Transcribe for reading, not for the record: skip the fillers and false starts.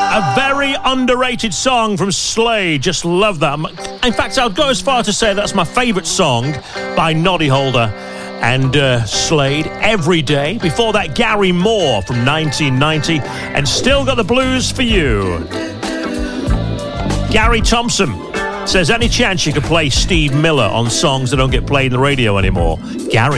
A very underrated song from Slade. Just love that. In fact, I'll go as far to say that's my favourite song by Noddy Holder and Slade, Every Day. Before that, Gary Moore from 1990, and Still Got the Blues for You. Gary Thompson says, any chance you could play Steve Miller on songs that don't get played in the radio anymore? Gary.